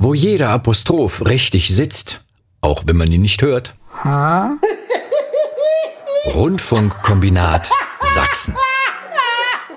wo jeder Apostroph richtig sitzt, auch wenn man ihn nicht hört. Rundfunkkombinat Sachsen.